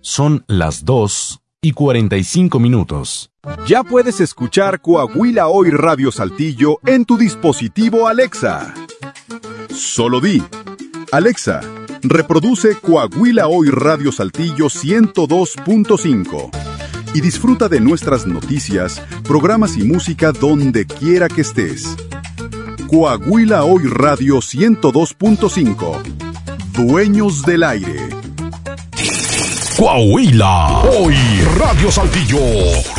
Son las 2:45. Ya puedes escuchar Coahuila Hoy Radio Saltillo en tu dispositivo Alexa. Solo di: Alexa, reproduce Coahuila Hoy Radio Saltillo 102.5 y disfruta de nuestras noticias, programas y música donde quiera que estés. Coahuila Hoy Radio 102.5. Dueños del aire. Coahuila Hoy Radio Saltillo.